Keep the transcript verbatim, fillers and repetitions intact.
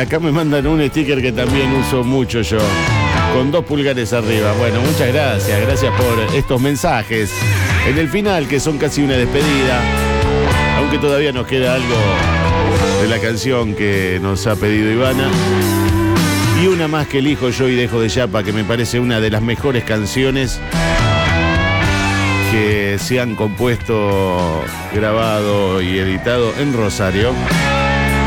acá me mandan un sticker que también uso mucho yo, con dos pulgares arriba. Bueno, muchas gracias, gracias por estos mensajes. En el final, que son casi una despedida, aunque todavía nos queda algo de la canción que nos ha pedido Ivana. Y una más que elijo yo y dejo de Yapa, que me parece una de las mejores canciones que se han compuesto, grabado y editado en Rosario.